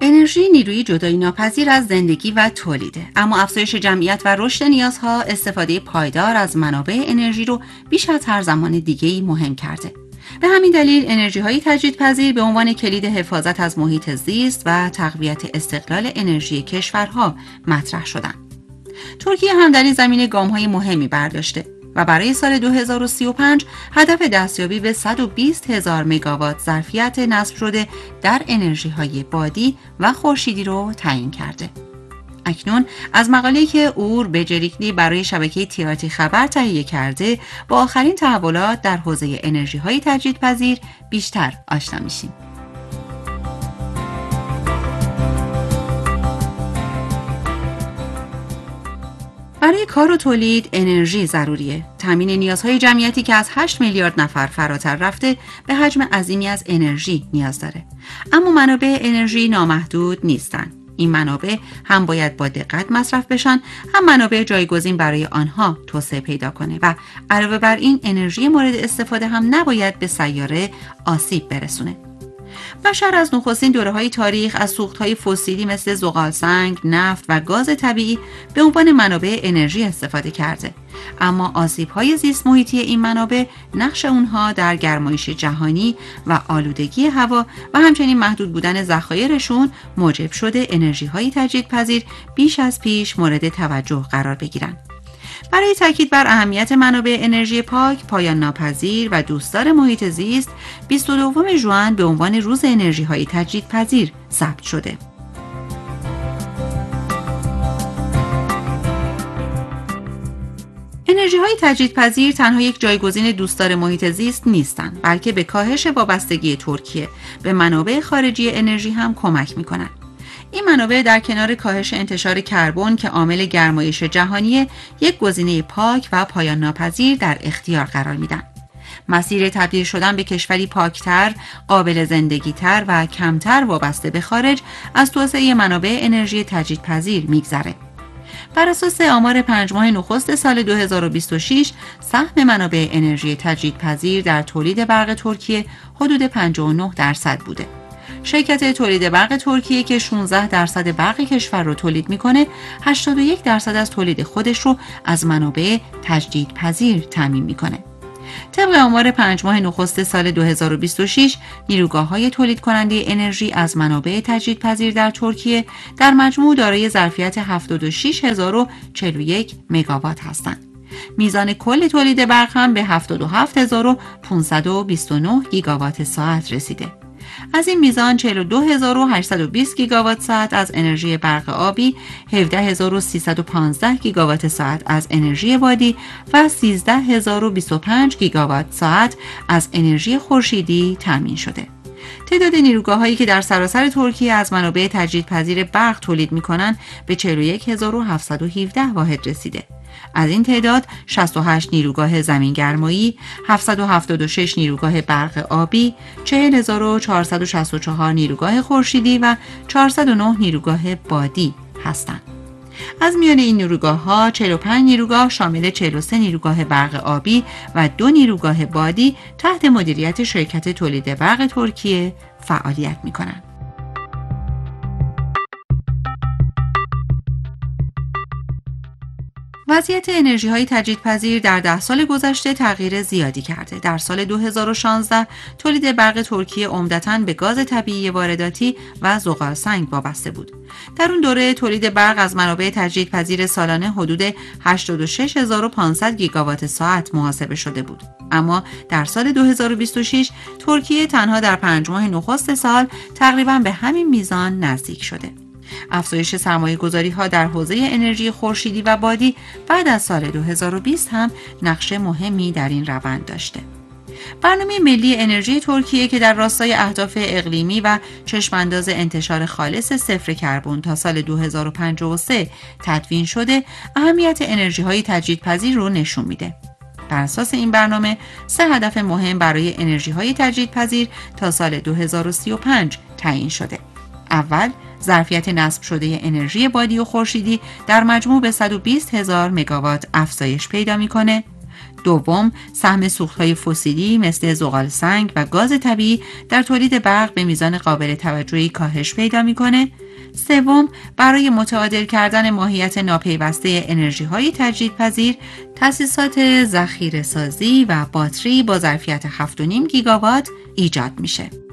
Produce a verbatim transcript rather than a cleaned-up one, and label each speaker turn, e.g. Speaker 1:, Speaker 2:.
Speaker 1: انرژی نیروی جدایی ناپذیر از زندگی و تولیده، اما افزایش جمعیت و رشد نیازها استفاده پایدار از منابع انرژی رو بیش از هر زمان دیگه‌ای مهم کرده. به همین دلیل انرژی‌های تجدیدپذیر به عنوان کلید حفاظت از محیط زیست و تقویت استقلال انرژی کشورها مطرح شدند. ترکیه هم در این زمینه گام‌های مهمی برداشته و برای سال دو هزار و سی و پنج هدف دستیابی به صد و بیست هزار مگاوات ظرفیت نصب شده در انرژی‌های بادی و خورشیدی رو تعیین کرده. اکنون از مقاله‌ای که اور بجریکلی برای شبکه تی‌آرتی خبر تهیه کرده با آخرین تحولات در حوزه انرژی‌های تجدیدپذیر بیشتر آشنا میشیم. برای کار و تولید انرژی ضروریه. تامین نیازهای جمعیتی که از هشت میلیارد نفر فراتر رفته به حجم عظیمی از انرژی نیاز داره. اما منابع انرژی نامحدود نیستن. این منابع هم باید با دقت مصرف بشن، هم منابع جایگزین برای آنها توسعه پیدا کنه و علاوه بر این انرژی مورد استفاده هم نباید به سیاره آسیب برسونه. بشر از نخستین دوره‌های تاریخ از سوخت‌های فسیلی مثل زغالسنگ، نفت و گاز طبیعی به عنوان منابع انرژی استفاده کرده. اما آسیب‌های زیست محیطی این منابع نقش اونها در گرمایش جهانی و آلودگی هوا و همچنین محدود بودن ذخایرشون موجب شده انرژی‌های تجدیدپذیر بیش از پیش مورد توجه قرار بگیرن. برای تاکید بر اهمیت منابع انرژی پاک، پایان ناپذیر و دوستدار محیط زیست، بیست و دوم ژوئن به عنوان روز انرژی‌های تجدیدپذیر ثبت شده. انرژی‌های تجدیدپذیر تنها یک جایگزین دوستدار محیط زیست نیستند، بلکه به کاهش وابستگی ترکیه به منابع خارجی انرژی هم کمک می‌کنند. این منابع در کنار کاهش انتشار کربن که عامل گرمایش جهانی، یک گزینه پاک و پایان ناپذیر در اختیار قرار میدن. مسیر تبدیل شدن به کشوری پاکتر، قابل زندگیتر و کمتر وابسته به خارج از توسعه منابع انرژی تجدیدپذیر میگذره. بر اساس آمار پنج ماه نخست سال دو هزار و بیست و شش، سهم منابع انرژی تجدیدپذیر در تولید برق ترکیه حدود پنجاه و نه درصد بوده. شرکت تولید برق ترکیه که شانزده درصد برق کشور رو تولید میکنه، هشتاد و یک درصد از تولید خودش رو از منابع تجدیدپذیر تامین میکنه. طبق آمار پنج ماه نخست سال دو هزار و بیست و شش، نیروگاه‌های تولید کننده انرژی از منابع تجدیدپذیر در ترکیه در مجموع دارای ظرفیت هفتاد و شش هزار و چهل و یک مگاوات هستند. میزان کل تولید برق هم به هفتاد و هفت هزار و پانصد و بیست و نه گیگاوات ساعت رسیده. از این میزان چهل و دو هزار و هشتصد و بیست گیگاوات ساعت از انرژی برق آبی، هفده هزار و سیصد و پانزده گیگاوات ساعت از انرژی بادی و سیزده هزار و بیست و پنج گیگاوات ساعت از انرژی خورشیدی تامین شده. تعداد نیروگاه‌هایی که در سراسر ترکیه از منابع تجدیدپذیر برق تولید می‌کنند به چهل و یک هزار و هفتصد و هفده واحد رسیده. از این تعداد شصت و هشت نیروگاه زمینگرمایی، هفتصد و هفتاد و شش نیروگاه برق آبی، چهل هزار و چهارصد و شصت و چهار نیروگاه خورشیدی و چهارصد و نه نیروگاه بادی هستند. از میان این نیروگاه‌ها چهل و پنج نیروگاه شامل چهل و سه نیروگاه برق آبی و دو نیروگاه بادی تحت مدیریت شرکت تولید برق ترکیه فعالیت می‌کنند. وضعیت انرژی‌های تجدیدپذیر در ده سال گذشته تغییر زیادی کرده. در سال دو هزار و شانزده تولید برق ترکیه عمدتاً به گاز طبیعی وارداتی و زغالسنگ وابسته بود. در اون دوره تولید برق از منابع تجدیدپذیر سالانه حدود هشتاد و شش هزار و پانصد گیگاوات ساعت محاسبه شده بود. اما در سال دو هزار و بیست و شش ترکیه تنها در پنج ماه نخست سال تقریباً به همین میزان نزدیک شده. افزایش سرمایه‌گذاری‌ها در حوزه انرژی خورشیدی و بادی بعد از سال دو هزار و بیست هم نقش مهمی در این روند داشته. برنامه ملی انرژی ترکیه که در راستای اهداف اقلیمی و چشمانداز انتشار خالص صفر کربن تا سال دو هزار و پنجاه و سه تدوین شده، اهمیت انرژی‌های تجدیدپذیر رو نشون میده. بر اساس این برنامه سه هدف مهم برای انرژی‌های تجدیدپذیر تا سال دو هزار و سی و پنج تعیین شده. اول، ظرفیت نصب شده انرژی بادی و خورشیدی در مجموع به صد و بیست هزار مگاوات افزایش پیدا میکنه. دوم، سهم سوختهای فسیلی مثل زغال سنگ و گاز طبیعی در تولید برق به میزان قابل توجهی کاهش پیدا میکنه. سوم، برای متعادل کردن ماهیت ناپیوسته انرژی‌های تجدیدپذیر، تأسیسات ذخیره‌سازی و باتری با ظرفیت هفت و نیم گیگاوات ایجاد میشه.